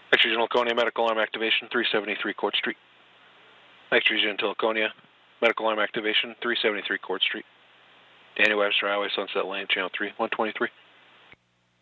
Extra Region Laconia, medical alarm activation, 373 Court Street. Extra Region Laconia, medical alarm activation, 373 Court Street. Daniel Webster Highway, Sunset Lane, Channel 3, 123.